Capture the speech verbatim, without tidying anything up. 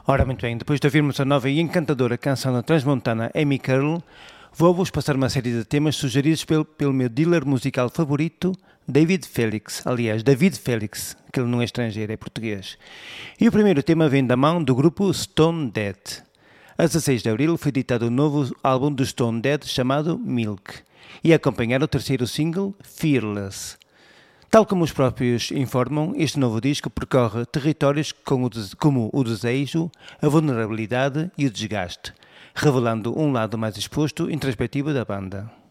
Ora, muito bem, depois de ouvirmos a nova e encantadora canção da transmontana Amy Curl, vou-vos passar uma série de temas sugeridos pelo, pelo meu dealer musical favorito, David Felix. Aliás, David Felix, que ele não é estrangeiro, é português. E o primeiro tema vem da mão do grupo Stone Dead. A dezasseis de abril foi editado o um novo álbum do Stone Dead chamado Milk, e a acompanhar o terceiro single, Fearless. Tal como os próprios informam, este novo disco percorre territórios como o desejo, a vulnerabilidade e o desgaste, revelando um lado mais exposto e introspectivo da banda.